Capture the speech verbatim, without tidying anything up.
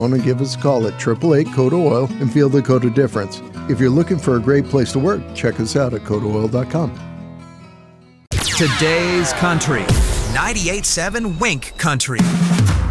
Want to give us a call at eight eight eight, CODA Oil and feel the CODA difference. If you're looking for a great place to work, check us out at coda oil dot com. Today's Country. ninety-eight point seven Wink Country.